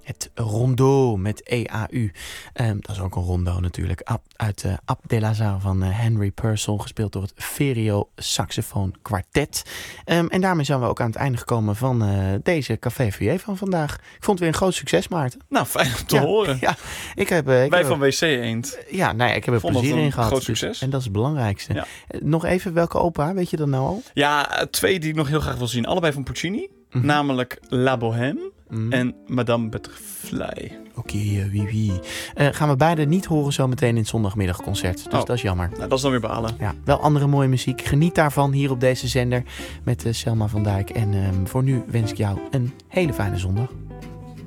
Het rondo met EAU. Dat is ook een rondo natuurlijk. Uit Ab de la Zaal van Henry Purcell. Gespeeld door het Verio Saxofoon Quartet. En daarmee zijn we ook aan het einde gekomen van deze Café Vier van vandaag. Ik vond het weer een groot succes, Maarten. Nou, fijn om te horen. Ja, Wij van WC Eend. Ja, ik heb er plezier in gehad. Groot succes. En dat is het belangrijkste. Ja. Nog even, welke opera? Weet je dat nou al? Ja, 2 die ik nog heel graag wil zien. Allebei van Puccini. Namelijk La Bohème en Madame Butterfly. Oké, oui. Gaan we beide niet horen zo meteen in het zondagmiddagconcert. Dus dat is jammer. Nou, dat is dan weer balen. Ja, wel andere mooie muziek. Geniet daarvan hier op deze zender met Selma van Dijk. En voor nu wens ik jou een hele fijne zondag.